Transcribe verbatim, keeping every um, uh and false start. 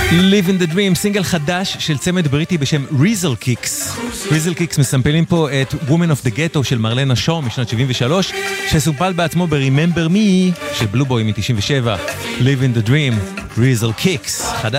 Live in the Dream, סינגל חדש של צמד בריטי בשם ריזל קיקס. ריזל קיקס מסמפלים פה את Woman of the Ghetto של מרלנה שור משנת שבעים ושלוש, שסופל בעצמו ב-Remember Me של בלו בוי מ-תשעים ושבע. Live in the Dream, ריזל קיקס, חדש.